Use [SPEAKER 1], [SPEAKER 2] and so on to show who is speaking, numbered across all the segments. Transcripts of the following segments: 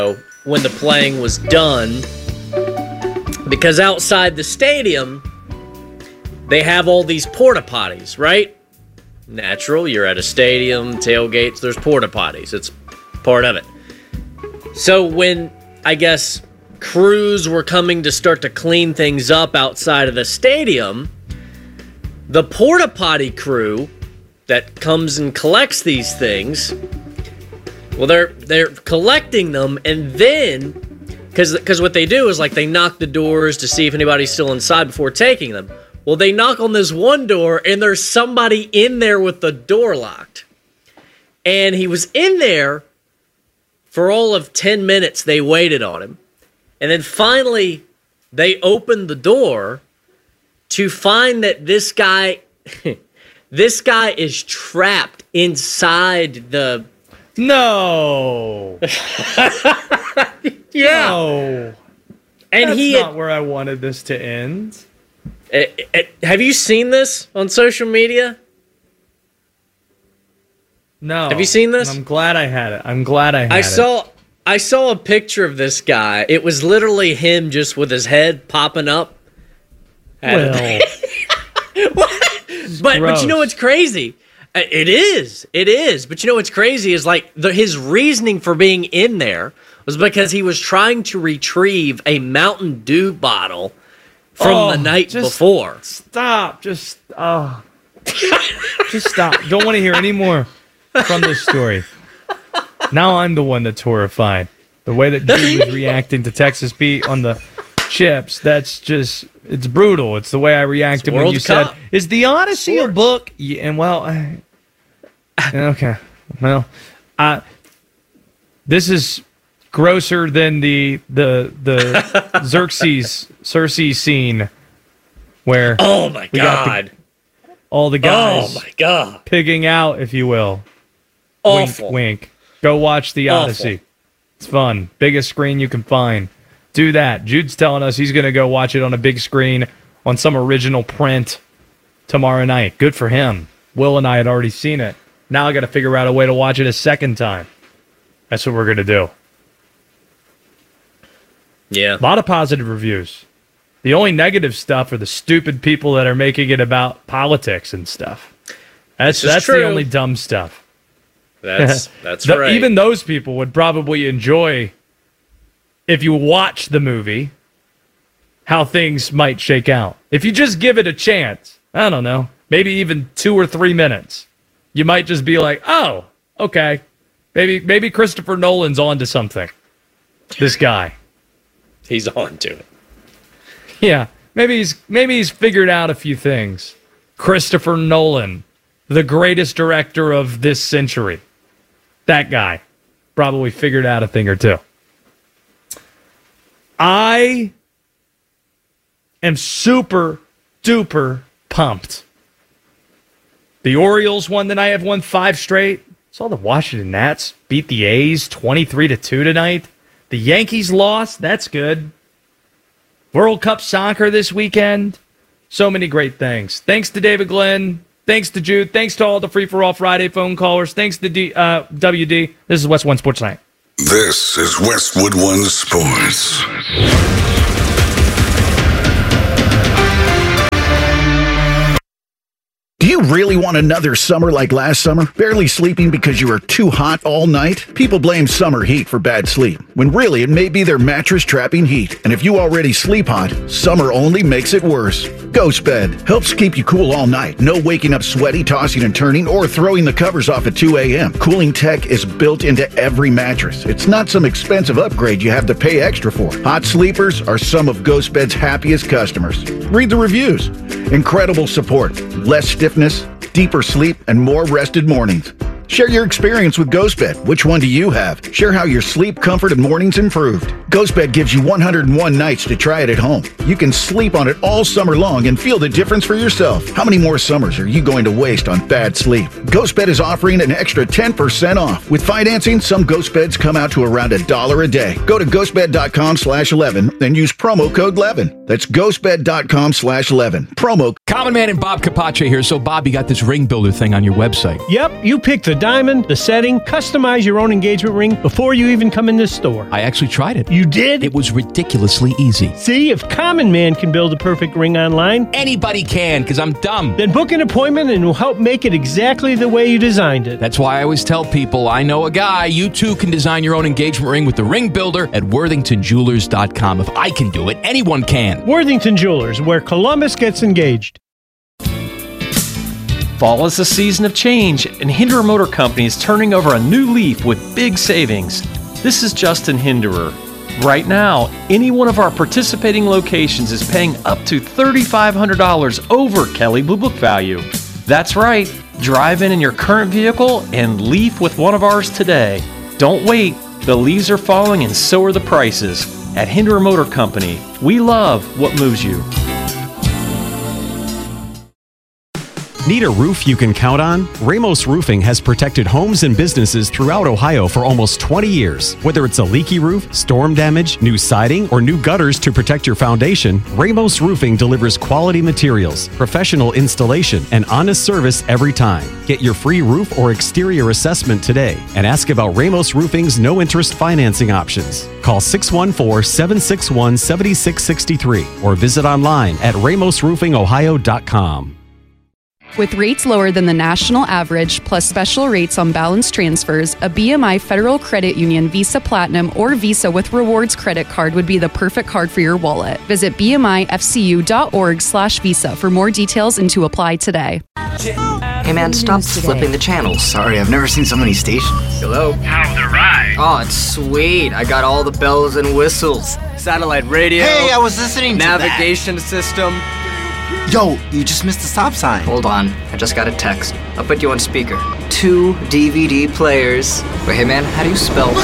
[SPEAKER 1] when the playing was done, because outside the stadium, they have all these porta potties, right? Natural, you're at a stadium, tailgates, there's porta potties. It's part of it. So when, I guess, crews were coming to start to clean things up outside of the stadium, the porta potty crew that comes and collects these things, well, they're collecting them, and then, because what they do is, like, they knock the doors to see if anybody's still inside before taking them. Well, they knock on this one door, and there's somebody in there with the door locked. And he was in there for all of 10 minutes. They waited on him. And then finally, they opened the door to find that this guy is trapped inside the...
[SPEAKER 2] No.
[SPEAKER 1] Yeah.
[SPEAKER 2] No.
[SPEAKER 1] And
[SPEAKER 2] That's not where I wanted this to end.
[SPEAKER 1] Have you seen this on social media?
[SPEAKER 2] No.
[SPEAKER 1] Have you seen this?
[SPEAKER 2] I'm glad I had it.
[SPEAKER 1] I saw a picture of this guy. It was literally him just with his head popping up.
[SPEAKER 2] Well.
[SPEAKER 1] But you know what's crazy? It is. But you know what's crazy is, like, his reasoning for being in there was because he was trying to retrieve a Mountain Dew bottle from the night before.
[SPEAKER 2] Stop. Just stop. Don't want to hear any more from this story. Now I'm the one that's horrified. The way that Jude was reacting to Texas Pete on the chips, that's just, it's brutal. It's the way I reacted when you said, is the Odyssey a book? Yeah, and well, okay. Well, this is grosser than the Xerxes scene where
[SPEAKER 1] oh my god,
[SPEAKER 2] all the guys pigging out, if you will.
[SPEAKER 1] Awful.
[SPEAKER 2] Wink, wink. Go watch the Odyssey. Awful. It's fun. Biggest screen you can find. Do that. Jude's telling us he's going to go watch it on a big screen on some original print tomorrow night. Good for him. Will and I had already seen it. Now I got to figure out a way to watch it a second time. That's what we're going to do.
[SPEAKER 1] Yeah.
[SPEAKER 2] A lot of positive reviews. The only negative stuff are the stupid people that are making it about politics and stuff. That's the only dumb stuff.
[SPEAKER 1] That's right.
[SPEAKER 2] Even those people would probably enjoy, if you watch the movie, how things might shake out. If you just give it a chance, I don't know, maybe even 2 or 3 minutes, you might just be like, oh, okay, maybe Christopher Nolan's onto something. This guy,
[SPEAKER 1] he's onto it.
[SPEAKER 2] Yeah, maybe he's figured out a few things. Christopher Nolan, the greatest director of this century. That guy probably figured out a thing or two. I am super duper pumped. The Orioles won tonight. Have won 5 straight. Saw the Washington Nats beat the A's 23-2 tonight. The Yankees lost. That's good. World Cup soccer this weekend. So many great things. Thanks to David Glenn. Thanks to Jude. Thanks to all the Free for All Friday phone callers. Thanks to WD. This is West One Sports Night.
[SPEAKER 3] This is Westwood One Sports.
[SPEAKER 4] Do you really want another summer like last summer? Barely sleeping because you were too hot all night? People blame summer heat for bad sleep, when really it may be their mattress trapping heat. And if you already sleep hot, summer only makes it worse. Ghost Bed helps keep you cool all night. No waking up sweaty, tossing and turning, or throwing the covers off at 2 a.m. Cooling tech is built into every mattress. It's not some expensive upgrade you have to pay extra for. Hot sleepers are some of Ghost Bed's happiest customers. Read the reviews. Incredible support, less stiffness, deeper sleep, and more rested mornings. Share your experience with GhostBed. Which one do you have? Share how your sleep, comfort, and mornings improved. GhostBed gives you 101 nights to try it at home. You can sleep on it all summer long and feel the difference for yourself. How many more summers are you going to waste on bad sleep? GhostBed is offering an extra 10% off. With financing, some GhostBeds come out to around $1 a day. Go to ghostbed.com/11 and use promo code 11. That's ghostbed.com/11. Promo.
[SPEAKER 5] Common Man and Bob Capace here. So, Bob, you got this ring builder thing on your website.
[SPEAKER 6] Yep, you picked the
[SPEAKER 5] diamond, the setting, customize your own engagement ring before you even come in this store.
[SPEAKER 6] I actually tried it.
[SPEAKER 5] You did?
[SPEAKER 6] It was ridiculously easy.
[SPEAKER 5] See, if Common Man can build a perfect ring online,
[SPEAKER 6] Anybody can, because I'm dumb.
[SPEAKER 5] then book an appointment and we'll help make it exactly the way you designed it.
[SPEAKER 6] That's why I always tell people, I know a guy. You too can design your own engagement ring with the Ring Builder at worthingtonjewelers.com. If I can do it, anyone can.
[SPEAKER 5] Worthington Jewelers, where Columbus gets engaged.
[SPEAKER 7] Fall is a season of change, and Hinderer Motor Company is turning over a new leaf with big savings. This is Justin Hinderer. Right now, any one of our participating locations is paying up to $3,500 over Kelley Blue Book value. That's right. Drive in your current vehicle and leaf with one of ours today. Don't wait. The leaves are falling and so are the prices. At Hinderer Motor Company, we love what moves you.
[SPEAKER 8] Need a roof you can count on? Ramos Roofing has protected homes and businesses throughout Ohio for almost 20 years. Whether it's a leaky roof, storm damage, new siding, or new gutters to protect your foundation, Ramos Roofing delivers quality materials, professional installation, and honest service every time. Get your free roof or exterior assessment today and ask about Ramos Roofing's no-interest financing options. Call 614-761-7663 or visit online at ramosroofingohio.com.
[SPEAKER 9] With rates lower than the national average, plus special rates on balance transfers, a BMI Federal Credit Union Visa Platinum or Visa with Rewards credit card would be the perfect card for your wallet. Visit bmifcu.org/visa for more details and to apply today.
[SPEAKER 10] Hey man, stop flipping the channels.
[SPEAKER 11] Sorry, I've never seen so many stations.
[SPEAKER 10] Hello?
[SPEAKER 11] How's the ride?
[SPEAKER 10] Oh, it's sweet. I got all the bells and whistles. Satellite radio.
[SPEAKER 11] Hey, I was listening to
[SPEAKER 10] navigation system.
[SPEAKER 11] Yo, you just missed the stop sign.
[SPEAKER 10] Hold on, I just got a text. I'll put you on speaker. 2 DVD players. Wait, hey man, how do you spell?
[SPEAKER 11] Look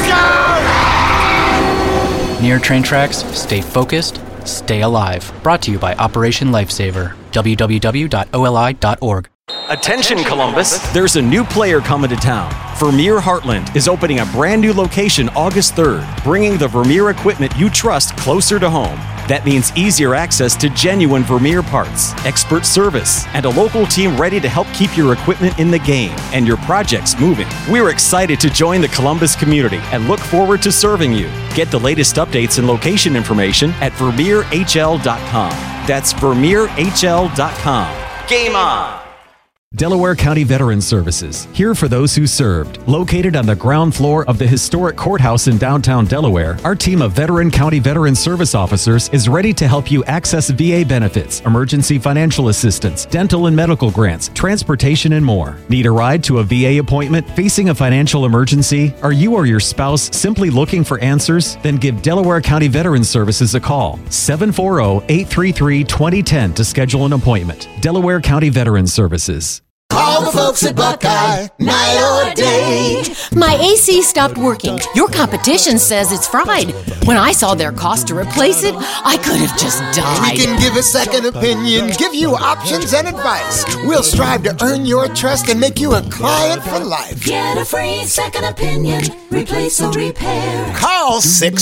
[SPEAKER 11] out!
[SPEAKER 12] Near train tracks, stay focused, stay alive. Brought to you by Operation Lifesaver. www.oli.org.
[SPEAKER 8] Attention Columbus, there's a new player coming to town. Vermeer Heartland is opening a brand new location August 3rd, bringing the Vermeer equipment you trust closer to home. That means easier access to genuine Vermeer parts, expert service, and a local team ready to help keep your equipment in the game and your projects moving. We're excited to join the Columbus community and look forward to serving you. Get the latest updates and location information at VermeerHL.com. That's VermeerHL.com. Game on! Delaware County Veterans Services, here for those who served. Located on the ground floor of the historic courthouse in downtown Delaware, our team of veteran county veteran service officers is ready to help you access VA benefits, emergency financial assistance, dental and medical grants, transportation, and more. Need a ride to a VA appointment? Facing a financial emergency? Are you or your spouse simply looking for answers? Then give Delaware County Veterans Services a call. 740-833-2010 to schedule an appointment. Delaware County Veterans Services.
[SPEAKER 13] Call the folks at Buckeye, night or day. My AC stopped working. Your competition says it's fried. When I saw their cost to replace it, I could have just died.
[SPEAKER 14] We can give a second opinion, give you options and advice. We'll strive to earn your trust and make you a client for life.
[SPEAKER 13] Get a free second opinion, replace or repair.
[SPEAKER 14] Call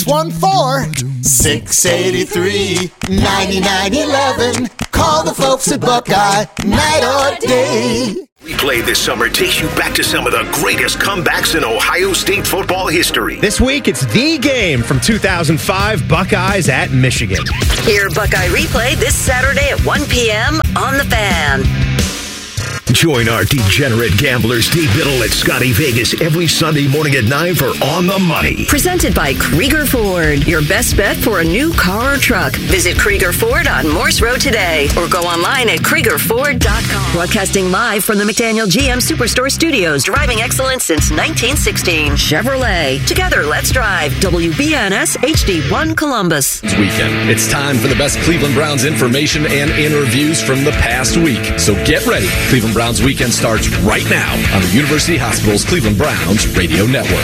[SPEAKER 14] 614-683-9911. Call the folks at Buckeye, night or day.
[SPEAKER 15] Replay this summer takes you back to some of the greatest comebacks in Ohio State football history.
[SPEAKER 16] This week, it's the game from 2005, Buckeyes at Michigan.
[SPEAKER 17] Hear Buckeye Replay this Saturday at 1 p.m. on The Fan.
[SPEAKER 15] Join our degenerate gambler Steve Biddle at Scotty Vegas every Sunday morning at 9 for On the Money.
[SPEAKER 17] Presented by Krieger Ford. Your best bet for a new car or truck. Visit Krieger Ford on Morse Road today or go online at KriegerFord.com. Broadcasting live from the McDaniel GM Superstore Studios. Driving excellence since 1916. Chevrolet. Together, let's drive. WBNS HD1 Columbus.
[SPEAKER 18] This weekend, it's time for the best Cleveland Browns information and interviews from the past week. So get ready. Cleveland Browns weekend starts right now on the University Hospital's Cleveland Browns radio network.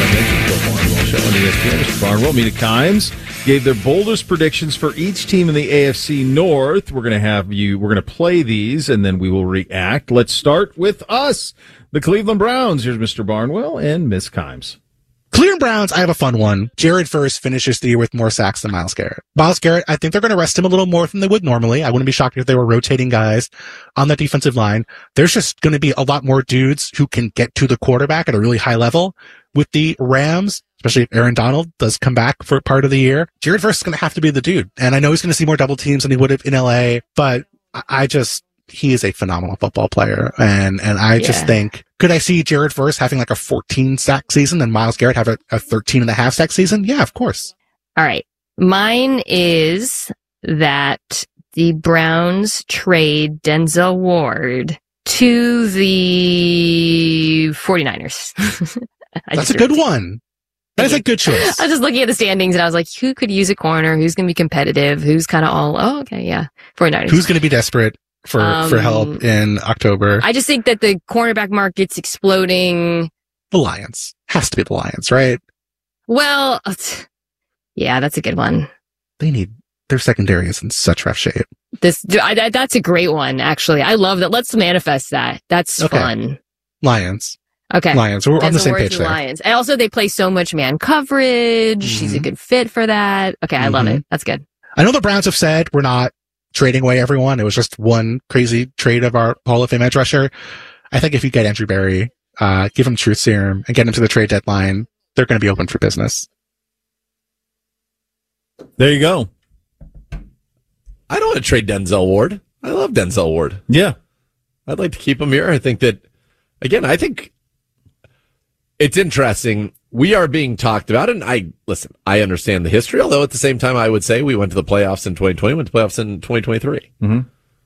[SPEAKER 2] Mr. Barnwell, Mina Kimes gave their boldest predictions for each team in the AFC North. We're going to play these, and then we will react. Let's start with us, the Cleveland Browns. Here's Mr. Barnwell and Miss Kimes.
[SPEAKER 19] Cleveland Browns, I have a fun one. Jared Verse finishes the year with more sacks than Myles Garrett. Myles Garrett, I think they're going to rest him a little more than they would normally. I wouldn't be shocked if they were rotating guys on that defensive line. There's just going to be a lot more dudes who can get to the quarterback at a really high level. With the Rams, especially if Aaron Donald does come back for part of the year, Jared Verse is going to have to be the dude. And I know he's going to see more double teams than he would have in LA, but he is a phenomenal football player. And I just think, could I see Jared Verse having like a 14 sack season and Myles Garrett have a 13.5 sack season? Yeah, of course.
[SPEAKER 20] All right. Mine is that the Browns trade Denzel Ward to the 49ers.
[SPEAKER 19] That's a good one. That is a good choice.
[SPEAKER 20] I was just looking at the standings and I was like, who could use a corner? Who's going to be competitive? Who's kind of okay, yeah. 49ers.
[SPEAKER 19] Who's going to be desperate for help in October?
[SPEAKER 20] I just think that the cornerback market's exploding.
[SPEAKER 19] The Lions. Has to be the Lions, right?
[SPEAKER 20] Well, yeah, that's a good one.
[SPEAKER 19] Their secondary is in such rough shape.
[SPEAKER 20] That's a great one, actually. I love that. Let's manifest that. That's fun.
[SPEAKER 19] Lions.
[SPEAKER 20] Okay.
[SPEAKER 19] Lions. We're on the same page there.
[SPEAKER 20] Lions. And also they play so much man coverage. She's a good fit for that. Okay. I love it. That's good.
[SPEAKER 19] I know the Browns have said we're not trading away everyone. It was just one crazy trade of our Hall of Fame edge rusher. I think if you get Andrew Berry, give him truth serum and get him to the trade deadline, they're going to be open for business.
[SPEAKER 2] There you go.
[SPEAKER 18] I don't want to trade Denzel Ward. I love Denzel Ward.
[SPEAKER 2] Yeah.
[SPEAKER 18] I'd like to keep him here. I think that, again, it's interesting. We are being talked about, and I understand the history, although at the same time, I would say we went to the playoffs in 2020, went to the playoffs in 2023.
[SPEAKER 2] Mm-hmm.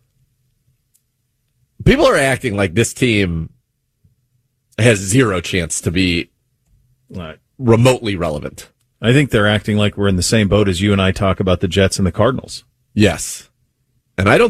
[SPEAKER 18] People are acting like this team has zero chance to be remotely relevant.
[SPEAKER 2] I think they're acting like we're in the same boat as you and I talk about the Jets and the Cardinals.
[SPEAKER 18] Yes. And I know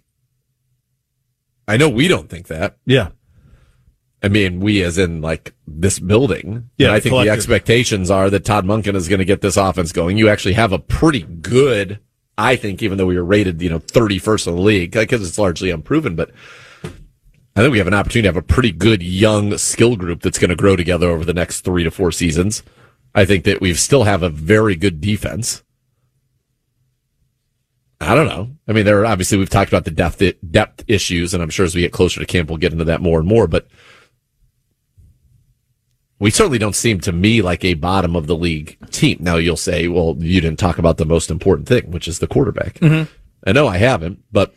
[SPEAKER 18] we don't think that.
[SPEAKER 2] Yeah.
[SPEAKER 18] I mean, we as in like this building.
[SPEAKER 2] Yeah,
[SPEAKER 18] and I think the expectations are that Todd Monken is going to get this offense going. You actually have a pretty good, I think, even though we were rated, 31st in the league, because it's largely unproven, but I think we have an opportunity to have a pretty good young skill group that's going to grow together over the next 3 to 4 seasons. I think that we still have a very good defense. I don't know. I mean, we've talked about the depth issues, and I'm sure as we get closer to camp, we'll get into that more and more, but we certainly don't seem to me like a bottom of the league team. Now you'll say, well, you didn't talk about the most important thing, which is the quarterback.
[SPEAKER 2] Mm-hmm.
[SPEAKER 18] I know I haven't, but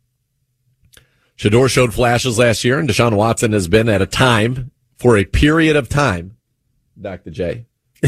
[SPEAKER 18] Shedeur showed flashes last year, and Deshaun Watson has been at a time, for a period of time, Dr. J,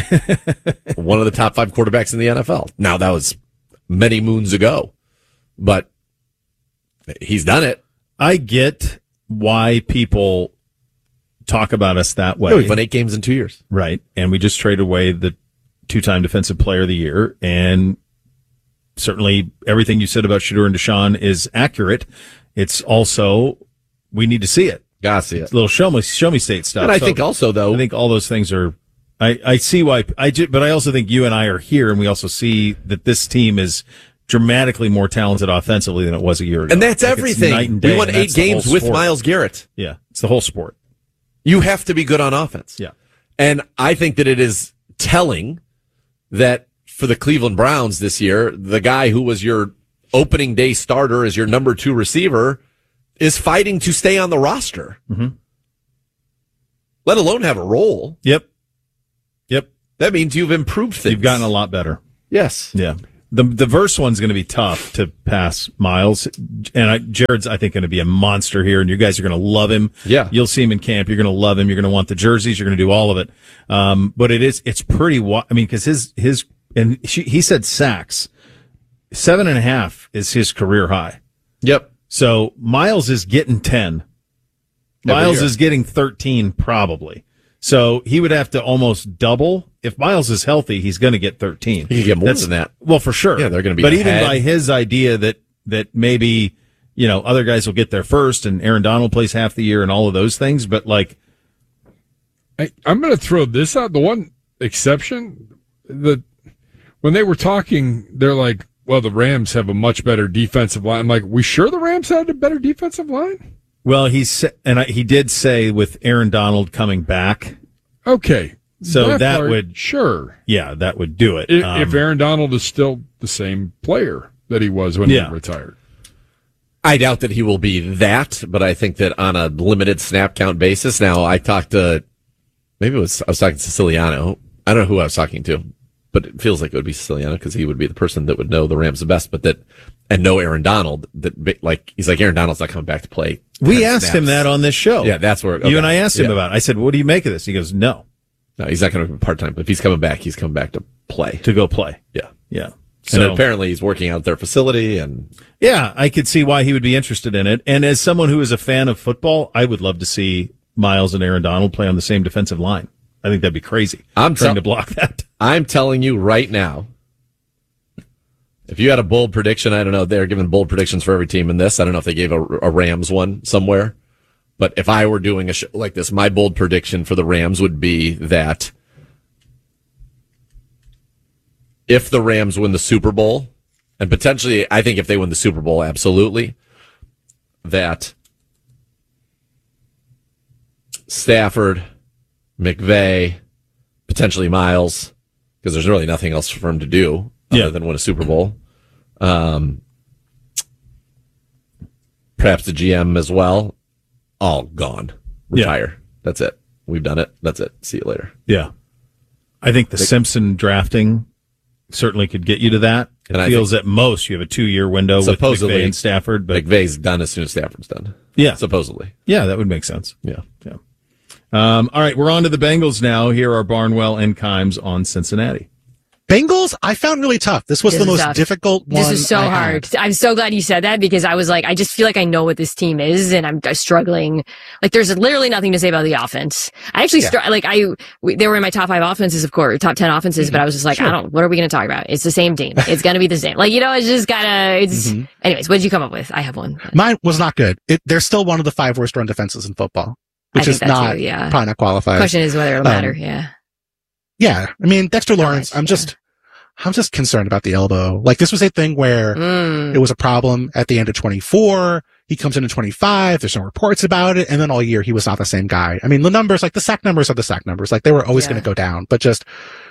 [SPEAKER 18] one of the top 5 quarterbacks in the NFL. Now that was many moons ago, but he's done it.
[SPEAKER 2] I get why people talk about us that way.
[SPEAKER 18] Yeah, we've won 8 games in 2 years.
[SPEAKER 2] Right. And we just traded away the 2-time defensive player of the year. And certainly everything you said about Shedeur and Deshaun is accurate. It's also, we need to see it.
[SPEAKER 18] Gotta see it.
[SPEAKER 2] It's a little show me state stuff.
[SPEAKER 18] And I think also, though,
[SPEAKER 2] I think all those things are, I see why, but I also think you and I are here, and we also see that this team is dramatically more talented offensively than it was a year ago.
[SPEAKER 18] And that's everything. We won 8 games with Myles Garrett.
[SPEAKER 2] Yeah, it's the whole sport.
[SPEAKER 18] You have to be good on offense.
[SPEAKER 2] Yeah.
[SPEAKER 18] And I think that it is telling that for the Cleveland Browns this year, the guy who was your opening day starter as your number 2 receiver is fighting to stay on the roster.
[SPEAKER 2] Mm-hmm.
[SPEAKER 18] Let alone have a role.
[SPEAKER 2] Yep.
[SPEAKER 18] That means you've improved things.
[SPEAKER 2] You've gotten a lot better.
[SPEAKER 18] Yes.
[SPEAKER 2] Yeah. The verse one's going to be tough to pass Myles, and Jared's, I think, going to be a monster here, and you guys are going to love him.
[SPEAKER 18] Yeah.
[SPEAKER 2] You'll see him in camp. You're going to love him. You're going to want the jerseys. You're going to do all of it. But it's pretty, because he said sacks. 7.5 is his career high.
[SPEAKER 18] Yep.
[SPEAKER 2] So Myles is getting 10. Myles is getting 13 probably. So he would have to almost double. If Myles is healthy, he's going to get 13.
[SPEAKER 18] He could get more than that.
[SPEAKER 2] Well, for sure.
[SPEAKER 18] Yeah, they're going to be
[SPEAKER 2] But
[SPEAKER 18] ahead.
[SPEAKER 2] even by his idea that maybe, other guys will get there first and Aaron Donald plays half the year and all of those things. But
[SPEAKER 21] I'm going to throw this out. The one exception, when they were talking, they're like, well, the Rams have a much better defensive line. I'm like, we sure the Rams had a better defensive line?
[SPEAKER 2] Well, he did say with Aaron Donald coming back.
[SPEAKER 21] Okay.
[SPEAKER 1] So that
[SPEAKER 21] part,
[SPEAKER 1] would
[SPEAKER 21] sure.
[SPEAKER 1] Yeah, that would do it.
[SPEAKER 21] If Aaron Donald is still the same player that he was when he retired.
[SPEAKER 18] I doubt that he will be that, but I think that on a limited snap count basis. Now, I talked to, I was talking to Siciliano. I don't know who I was talking to, but it feels like it would be Siciliano because he would be the person that would know the Rams the best, and know Aaron Donald. He's like, Aaron Donald's not coming back to play.
[SPEAKER 1] We asked him that on this show.
[SPEAKER 18] Yeah, that's where
[SPEAKER 1] you and I asked him about it. I said, what do you make of this? He goes, no,
[SPEAKER 18] he's not going to be part-time, but if he's coming back, he's coming back to play.
[SPEAKER 1] To go play.
[SPEAKER 18] Yeah.
[SPEAKER 1] Yeah.
[SPEAKER 18] So and apparently he's working out at their facility, and
[SPEAKER 1] yeah, I could see why he would be interested in it. And as someone who is a fan of football, I would love to see Miles and Aaron Donald play on the same defensive line. I think that'd be crazy. I'm trying to block that.
[SPEAKER 18] I'm telling you right now, if you had a bold prediction, I don't know, they're giving bold predictions for every team in this. I don't know if they gave a Rams one somewhere, but if I were doing a show like this, my bold prediction for the Rams would be that if the Rams win the Super Bowl, and potentially, I think if they win the Super Bowl, absolutely, that Stafford, McVay, potentially Miles, because there's really nothing else for him to do other than win a Super Bowl. Perhaps the GM as well. All gone. Retire. Yeah. That's it. We've done it. That's it. See you later.
[SPEAKER 1] Yeah. I think the Simpson drafting certainly could get you to that. It feels at most you have a 2-year window with McVay and Stafford. But
[SPEAKER 18] McVay's done as soon as Stafford's done.
[SPEAKER 1] Yeah.
[SPEAKER 18] Supposedly.
[SPEAKER 1] Yeah, that would make sense.
[SPEAKER 18] Yeah.
[SPEAKER 1] Yeah. All right, we're on to the Bengals now. Here are Barnwell and Kimes on Cincinnati.
[SPEAKER 19] Bengals, I found really tough. This was the most difficult one.
[SPEAKER 20] This is so hard. I'm so glad you said that because I was like, I just feel like I know what this team is and I'm struggling. Like there's literally nothing to say about the offense. I actually, they were in my top 5 offenses, of course, top 10 offenses, but I was just like, what are we going to talk about? It's the same team. It's going to be the same. Like, it's just gotta, anyways, what did you come up with? I have one.
[SPEAKER 19] Mine was not good. They're still one of the 5 worst run defenses in football, which is not, probably not qualified.
[SPEAKER 20] Question is whether it'll matter. Yeah.
[SPEAKER 19] Yeah. I mean, Dexter Lawrence, I'm just concerned about the elbow. Like this was a thing where it was a problem at the end of 24. He comes in 25. There's no reports about it. And then all year he was not the same guy. I mean, the numbers, like the sack numbers are the sack numbers. Like they were always going to go down, but just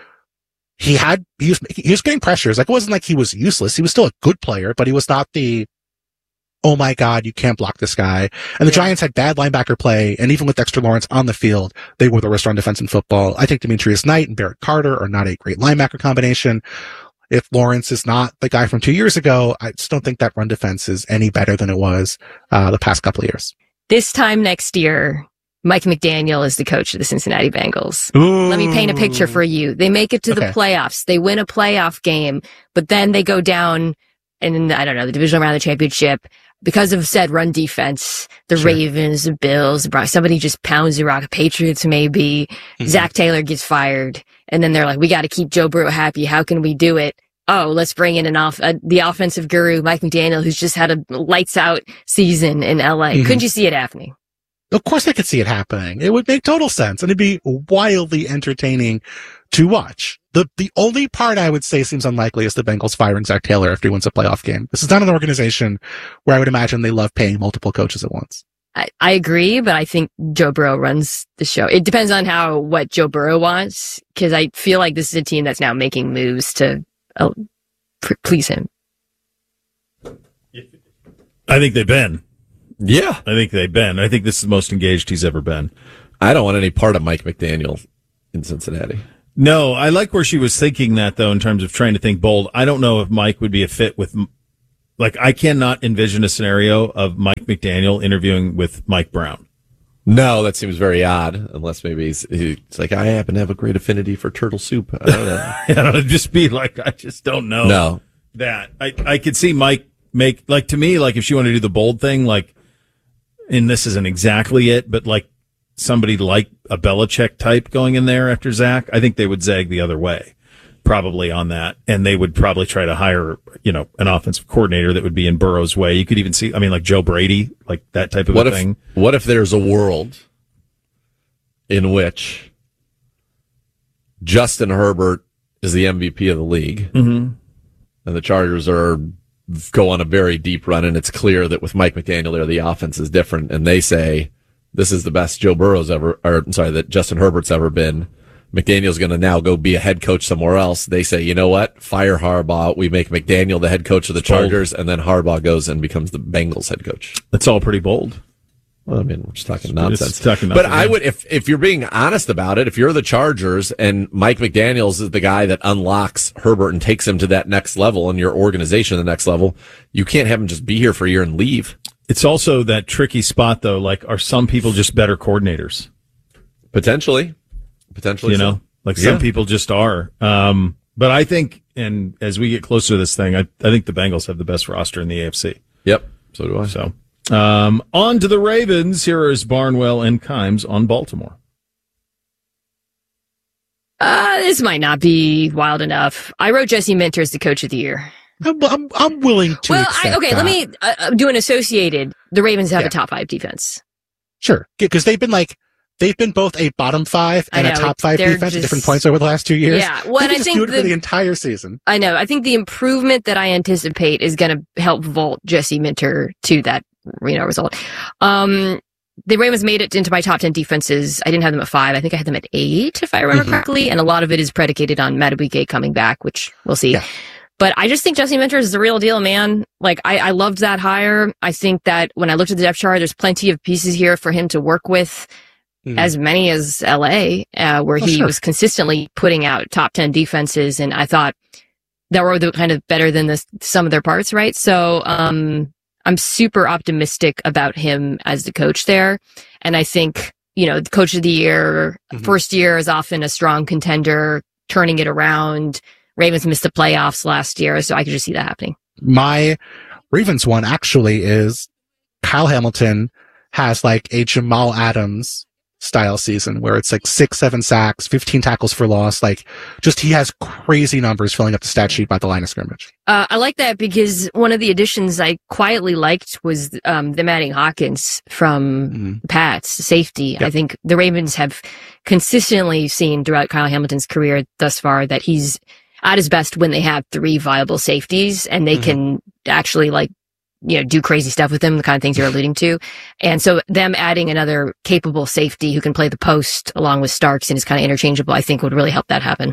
[SPEAKER 19] he was getting pressures. Like it wasn't like he was useless. He was still a good player, but he was not the, oh my God, you can't block this guy. And the Giants had bad linebacker play. And even with Dexter Lawrence on the field, they were the worst run defense in football. I think Demetrius Knight and Barrett Carter are not a great linebacker combination. If Lawrence is not the guy from 2 years ago, I just don't think that run defense is any better than it was the past couple of years.
[SPEAKER 20] This time next year, Mike McDaniel is the coach of the Cincinnati Bengals.
[SPEAKER 19] Ooh.
[SPEAKER 20] Let me paint a picture for you. They make it to the playoffs. They win a playoff game, but then they go down in, I don't know, the divisional round of the championship. Because of said run defense, the Ravens, the Bills, somebody just pounds the rock, Patriots maybe, Zach Taylor gets fired, and then they're like, we got to keep Joe Burrow happy. How can we do it? Oh, let's bring in the offensive guru, Mike McDaniel, who's just had a lights out season in LA. Couldn't you see it happening?
[SPEAKER 19] Of course I could see it happening. It would make total sense, and it'd be wildly entertaining to watch. The only part I would say seems unlikely is the Bengals firing Zach Taylor after he wins a playoff game. This is not an organization where I would imagine they love paying multiple coaches at once.
[SPEAKER 20] I agree, but I think Joe Burrow runs the show. It depends on what Joe Burrow wants, because I feel like this is a team that's now making moves to please him.
[SPEAKER 1] I think they've been.
[SPEAKER 18] Yeah.
[SPEAKER 1] I think they've been. I think this is the most engaged he's ever been.
[SPEAKER 18] I don't want any part of Mike McDaniel in Cincinnati.
[SPEAKER 1] No, I like where she was thinking that, though, in terms of trying to think bold. I don't know if Mike would be a fit with, like, I cannot envision a scenario of Mike McDaniel interviewing with Mike Brown.
[SPEAKER 18] No, that seems very odd, unless maybe he's like, I happen to have a great affinity for turtle soup. I don't know.
[SPEAKER 1] I don't know, just be like, I just don't know.
[SPEAKER 18] No.
[SPEAKER 1] That. I could see Mike make, like, to me, like, if she wanted to do the bold thing, like, and this isn't exactly it, but, like, somebody like a Belichick type going in there after Zach, I think they would zag the other way, probably on that. And they would probably try to hire, an offensive coordinator that would be in Burrow's way. You could even see, like Joe Brady, like that type of a thing.
[SPEAKER 18] What if there's a world in which Justin Herbert is the MVP of the league and the Chargers go on a very deep run, and it's clear that with Mike McDaniel there, the offense is different, and they say, this is the best that Justin Herbert's ever been. McDaniel's going to now go be a head coach somewhere else. They say, you know what? Fire Harbaugh. We make McDaniel the head coach of the Chargers, and then Harbaugh goes and becomes the Bengals head coach.
[SPEAKER 1] That's all pretty bold.
[SPEAKER 18] Well, I mean, we're just talking nonsense.
[SPEAKER 1] But
[SPEAKER 18] I would, if you're being honest about it, if you're the Chargers and Mike McDaniels is the guy that unlocks Herbert and takes him to that next level and your organization to the next level, you can't have him just be here for a year and leave.
[SPEAKER 1] It's also that tricky spot, though. Like, are some people just better coordinators?
[SPEAKER 18] Potentially,
[SPEAKER 1] some people just are. But I think, and as we get closer to this thing, I think the Bengals have the best roster in the AFC.
[SPEAKER 18] Yep, so do I.
[SPEAKER 1] So, on to the Ravens. Here is Barnwell and Kimes on Baltimore.
[SPEAKER 20] This might not be wild enough. I wrote Jesse Minter as the coach of the year.
[SPEAKER 19] I'm willing to.
[SPEAKER 20] Well,
[SPEAKER 19] accept that.
[SPEAKER 20] let me do an associated. The Ravens have a top 5 defense.
[SPEAKER 19] Sure, because they've been both a bottom 5 and a top 5 defense at different points over the last 2 years.
[SPEAKER 20] Yeah, well, and I think
[SPEAKER 19] do it for the entire season.
[SPEAKER 20] I know. I think the improvement that I anticipate is going to help vault Jesse Minter to that result. The Ravens made it into my top 10 defenses. I didn't have them at 5. I think I had them at 8, if I remember correctly. And a lot of it is predicated on Madubuike coming back, which we'll see. Yeah. But I just think Jesse Minter is the real deal, man. Like, I loved that hire. I think that when I looked at the depth chart, there's plenty of pieces here for him to work with. As many as LA, where he was consistently putting out top 10 defenses. And I thought that were kind of better than the sum of their parts, right? So, I'm super optimistic about him as the coach there. And I think, the coach of the year, first year is often a strong contender, turning it around. Ravens missed the playoffs last year, so I could just see that happening.
[SPEAKER 19] My Ravens one actually is Kyle Hamilton has like a Jamal Adams style season where it's like 6-7 sacks, 15 tackles for loss. Like, just he has crazy numbers filling up the stat sheet by the line of scrimmage.
[SPEAKER 20] I like that because one of the additions I quietly liked was them adding Hawkins from the Pats, safety. Yep. I think the Ravens have consistently seen throughout Kyle Hamilton's career thus far that he's at his best when they have 3 viable safeties and they can actually do crazy stuff with them, the kind of things you're alluding to. And so them adding another capable safety who can play the post along with Starks and is kind of interchangeable, I think would really help that happen.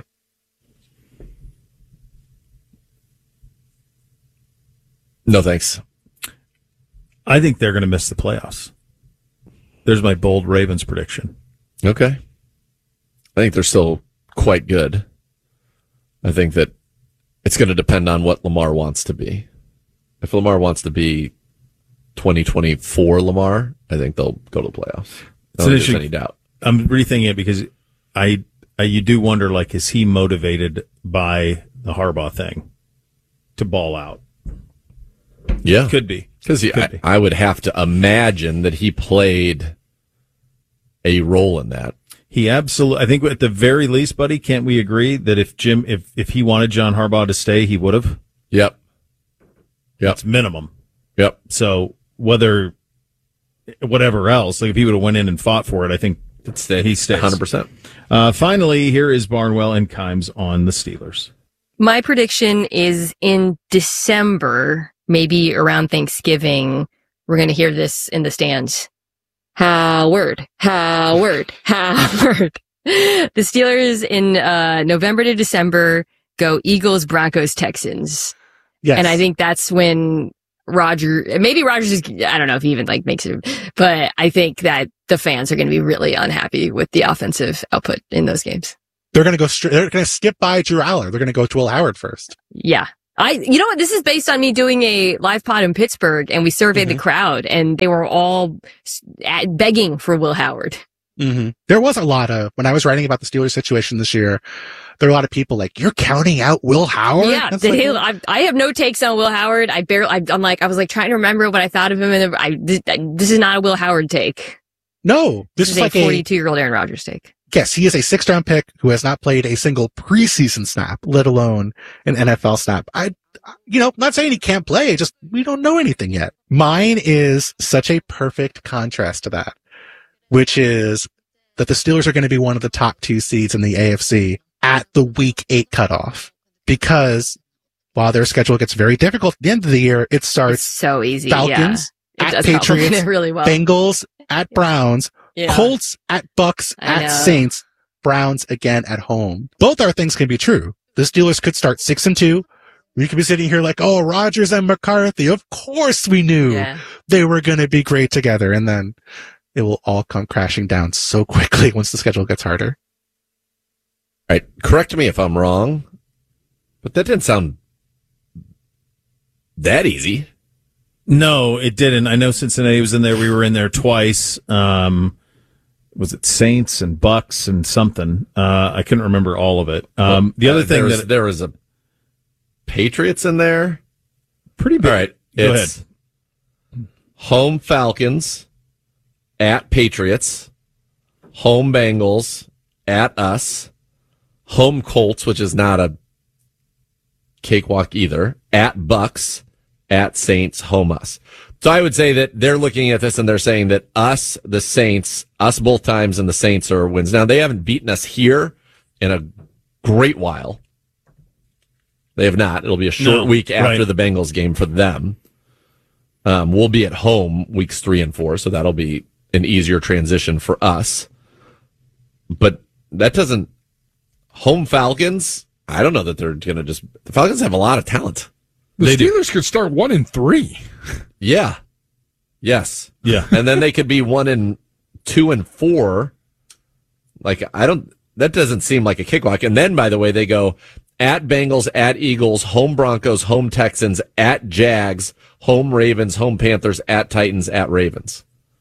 [SPEAKER 18] No, thanks.
[SPEAKER 1] I think they're going to miss the playoffs. There's my bold Ravens prediction.
[SPEAKER 18] Okay. I think they're still quite good. I think that it's going to depend on what Lamar wants to be. If Lamar wants to be 2024 Lamar, I think they'll go to the playoffs. I don't think there's any doubt.
[SPEAKER 1] I'm rethinking it because you do wonder, like, is he motivated by the Harbaugh thing to ball out?
[SPEAKER 18] Yeah.
[SPEAKER 1] Could be.
[SPEAKER 18] Because I would have to imagine that he played a role in that.
[SPEAKER 1] He absolutely, I think at the very least, buddy, can't we agree that if he wanted John Harbaugh to stay, he would have?
[SPEAKER 18] Yep.
[SPEAKER 1] That's minimum.
[SPEAKER 18] Yep.
[SPEAKER 1] So whatever else, like if he would have went in and fought for it, I think he stays.
[SPEAKER 18] 100%.
[SPEAKER 1] Finally, here is Barnwell and Kimes on the Steelers.
[SPEAKER 20] My prediction is in December, maybe around Thanksgiving, we're going to hear this in the stands. Howard. The Steelers in November to December go Eagles, Broncos, Texans.
[SPEAKER 19] Yes.
[SPEAKER 20] And I think that's when Rodgers is, I don't know if he even makes it, but I think that the fans are going to be really unhappy with the offensive output in those games.
[SPEAKER 19] They're going to go they're going to skip by Drew Aller. They're going to go to Will Howard first.
[SPEAKER 20] Yeah. You know what? This is based on me doing a live pod in Pittsburgh and we surveyed the crowd and they were all begging for Will Howard.
[SPEAKER 19] Mm-hmm. There was a lot of, when I was writing about the Steelers situation this year, there were a lot of people like, you're counting out Will Howard?
[SPEAKER 20] Yeah. I have no takes on Will Howard. I was trying to remember what I thought of him and this is not a Will Howard take.
[SPEAKER 19] No, this is
[SPEAKER 20] like
[SPEAKER 19] a
[SPEAKER 20] 42-year-old Aaron Rodgers take.
[SPEAKER 19] Yes, he is a 6th-round pick who has not played a single preseason snap, let alone an NFL snap. Not saying he can't play, just we don't know anything yet. Mine is such a perfect contrast to that, which is that the Steelers are going to be one of the top 2 seeds in the AFC at the Week 8 cutoff. Because while their schedule gets very difficult at the end of the year, it starts
[SPEAKER 20] so easy.
[SPEAKER 19] Falcons at Patriots,
[SPEAKER 20] really well.
[SPEAKER 19] Bengals at Browns,
[SPEAKER 20] Yeah.
[SPEAKER 19] Colts at Bucks at Saints, Browns again at home. Both our things can be true. The Steelers could start 6-2. We could be sitting here like, oh, Rodgers and McCarthy. Of course we knew they were going to be great together. And then it will all come crashing down so quickly once the schedule gets harder.
[SPEAKER 18] All right. Correct me if I'm wrong, but that didn't sound that easy.
[SPEAKER 1] No, it didn't. I know Cincinnati was in there. We were in there twice. Was it Saints and Bucks and something? I couldn't remember all of it. The other thing
[SPEAKER 18] there was a Patriots in there.
[SPEAKER 1] Pretty big.
[SPEAKER 18] All right. It's home Falcons at Patriots, home Bengals at us, home Colts, which is not a cakewalk either, at Bucks, at Saints, home us. So I would say that they're looking at this and they're saying that us, the Saints, us both times, and the Saints are wins. Now, they haven't beaten us here in a great while. They have not. It'll be a short week after the Bengals game for them. We'll be at home weeks 3 and 4, so that'll be an easier transition for us. But that doesn't... Home Falcons, I don't know that they're going to just... The Falcons have a lot of talent.
[SPEAKER 21] The Steelers could start 1-3.
[SPEAKER 18] Yeah. Yes.
[SPEAKER 1] Yeah.
[SPEAKER 18] And then they could be 1-2 and 4. Like, that doesn't seem like a cakewalk. And then, by the way, they go at Bengals, at Eagles, home Broncos, home Texans, at Jags, home Ravens, home Panthers, at Titans, at Ravens.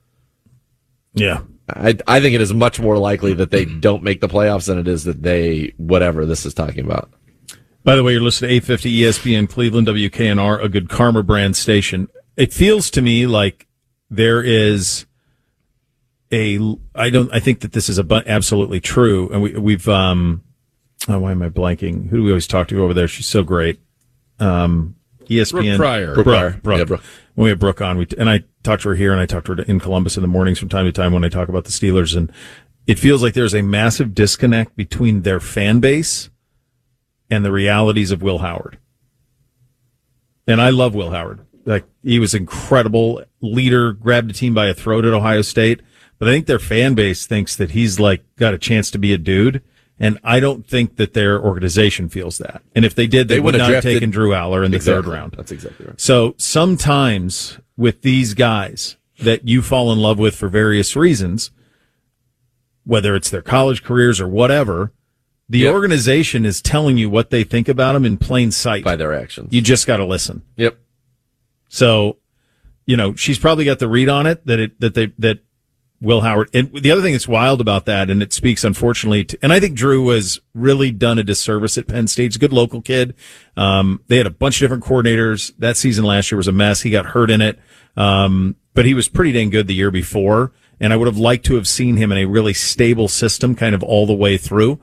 [SPEAKER 1] Yeah.
[SPEAKER 18] I think it is much more likely that they don't make the playoffs than it is that they, whatever this is talking about.
[SPEAKER 1] By the way, you're listening to 850 ESPN Cleveland, WKNR, a Good Karma brand station. It feels to me like there is I think that this is absolutely true. And we've, why am I blanking? Who do we always talk to over there? She's so great. ESPN.
[SPEAKER 21] Brooke Pryor.
[SPEAKER 1] Brooke.
[SPEAKER 18] Yeah, Brooke.
[SPEAKER 1] When we have Brooke on, and I talk to her here and I talk to her in Columbus in the mornings from time to time when I talk about the Steelers. And it feels like there's a massive disconnect between their fan base and the realities of Will Howard. And I love Will Howard. Like, he was incredible leader, grabbed a team by a throat at Ohio State. But I think their fan base thinks that he's like got a chance to be a dude. And I don't think that their organization feels that. And if they did, they would not have taken Drew Aller in the third round.
[SPEAKER 18] That's exactly right.
[SPEAKER 1] So sometimes with these guys that you fall in love with for various reasons, whether it's their college careers or whatever, the organization is telling you what they think about them in plain sight.
[SPEAKER 18] By their actions.
[SPEAKER 1] You just got to listen.
[SPEAKER 18] Yep.
[SPEAKER 1] So, she's probably got the read on it that Will Howard. And the other thing that's wild about that, and it speaks unfortunately and I think Drew was really done a disservice at Penn State. He's a good local kid. They had a bunch of different coordinators. That season last year was a mess. He got hurt in it. But he was pretty dang good the year before. And I would have liked to have seen him in a really stable system kind of all the way through.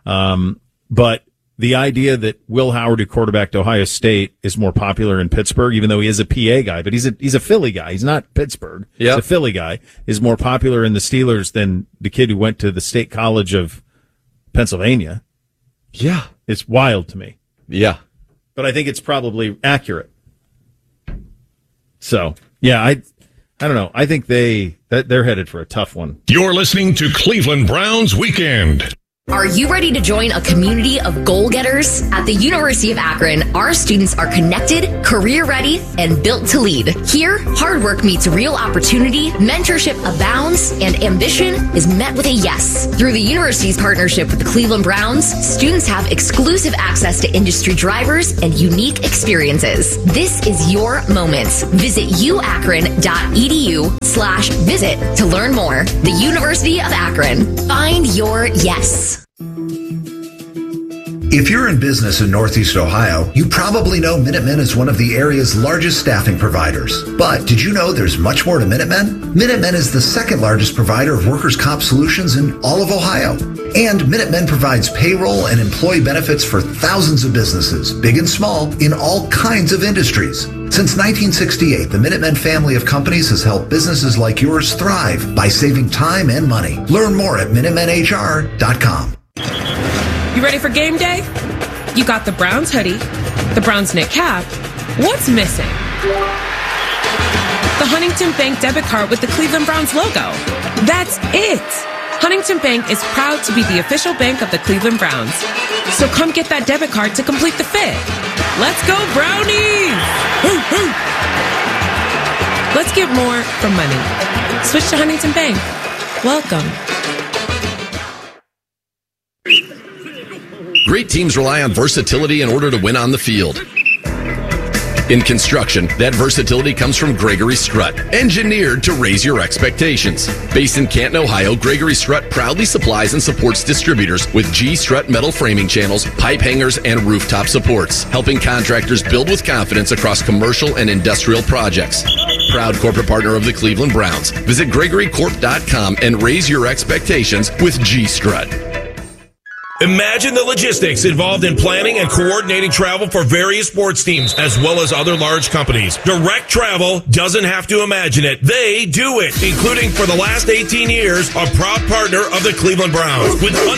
[SPEAKER 1] But the idea that Will Howard, who quarterbacked Ohio State, is more popular in Pittsburgh, even though he is a PA guy, but he's a Philly guy. He's not Pittsburgh. He's a Philly guy, is more popular in the Steelers than the kid who went to the State College of Pennsylvania.
[SPEAKER 18] Yeah.
[SPEAKER 1] It's wild to me.
[SPEAKER 18] Yeah.
[SPEAKER 1] But I think it's probably accurate. So, yeah, I don't know. I think they're headed for a tough one.
[SPEAKER 15] You're listening to Cleveland Browns Weekend.
[SPEAKER 3] Are you ready to join a community of goal-getters? At the University of Akron, our students are connected, career-ready, and built to lead. Here, hard work meets real opportunity, mentorship abounds, and ambition is met with a yes. Through the university's partnership with the Cleveland Browns, students have exclusive access to industry drivers and unique experiences. This is your moment. Visit uakron.edu/visit to learn more. The University of Akron. Find your yes.
[SPEAKER 22] If you're in business in Northeast Ohio, you probably know Minutemen is one of the area's largest staffing providers. But did you know there's much more to Minutemen? Minutemen is the second largest provider of workers' comp solutions in all of Ohio. And Minutemen provides payroll and employee benefits for thousands of businesses, big and small, in all kinds of industries. Since 1968, the Minutemen family of companies has helped businesses like yours thrive by saving time and money. Learn more at MinutemenHR.com.
[SPEAKER 23] You ready for game day? You got the Browns hoodie, the Browns knit cap. What's missing? The Huntington Bank debit card with the Cleveland Browns logo. That's it. Huntington Bank is proud to be the official bank of the Cleveland Browns. So come get that debit card to complete the fit. Let's go, Brownies! Woo, woo. Let's get more from money. Switch to Huntington Bank. Welcome.
[SPEAKER 4] Great teams rely on versatility in order to win on the field. In construction, that versatility comes from Gregory Strut, engineered to raise your expectations. Based in Canton, Ohio, Gregory Strut proudly supplies and supports distributors with G Strut metal framing channels, pipe hangers, and rooftop supports, helping contractors build with confidence across commercial and industrial projects. Proud corporate partner of the Cleveland Browns. Visit GregoryCorp.com and raise your expectations with G Strut.
[SPEAKER 5] Imagine the logistics involved in planning and coordinating travel for various sports teams, as well as other large companies. Direct Travel doesn't have to imagine it. They do it, including for the last 18 years, a proud partner of the Cleveland Browns. With